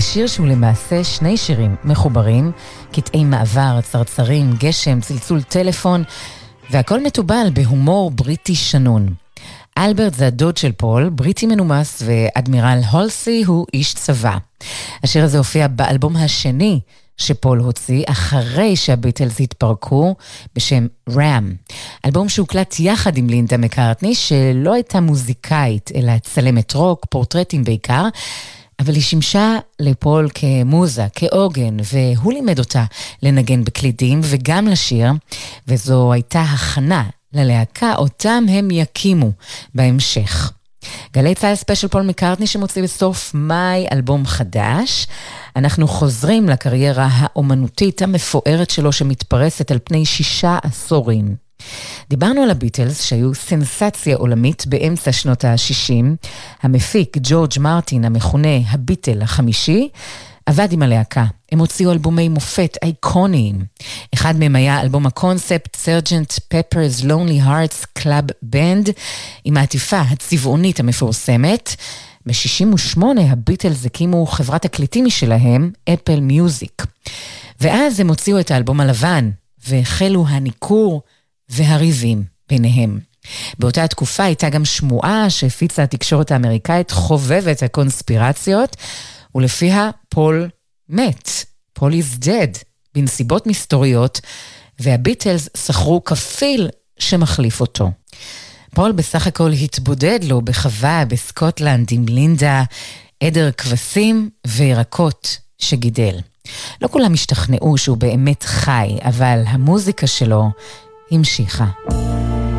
זה שיר שהוא למעשה שני שירים מחוברים, קטעי מעבר, צרצרים, גשם, צלצול טלפון, והכל מטובל בהומור בריטי שנון. אלברט זה הדוד של פול, בריטי מנומס, ואדמירל הולסי הוא איש צבא. השיר הזה הופיע באלבום השני שפול הוציא אחרי שהביטלס התפרקו בשם רם. אלבום שהוקלט יחד עם לינדה מקארטני, שלא הייתה מוזיקאית אלא צלמת רוק, פורטרטים בעיקר, אבל היא שימשה לפול כמוזה, כאוגן, והוא לימד אותה לנגן בקלידים וגם לשיר, וזו הייתה הכנה ללהקה אותם הם יקימו בהמשך. גלי צהל ספיישל פול מקארטני שמוציא בסוף מאי אלבום חדש. אנחנו חוזרים לקריירה האומנותית המפוארת שלו שמתפרסת על פני 6 עשורים. דיברנו על הביטלס שהיו סנסציה עולמית באמצע שנות ה-60. המפיק ג'ורג' מרטין המכונה הביטל החמישי עבד עם הלהקה. הם הוציאו אלבומי מופת אייקוניים. אחד מהם היה אלבום הקונספט סרג'נט פפרס לונלי הארטס קלאב בנד עם העטיפה הצבעונית המפורסמת. ב-68 הביטלס הקימו חברת תקליטים משלהם, אפל מיוזיק. ואז הם הוציאו את האלבום הלבן והחלו הניכור והריבים ביניהם. באותה התקופה הייתה גם שמועה שהפיצה התקשורת האמריקאית חובבת הקונספירציות, ולפיה פול מת. פול is dead, בנסיבות מסתוריות, והביטלס שכרו כפיל שמחליף אותו. פול בסך הכל התבודד לו בחווה בסקוטלנד עם לינדה, עדר כבשים וירקות שגידל. לא כולם השתכנעו שהוא באמת חי, אבל המוזיקה שלו המשיכה.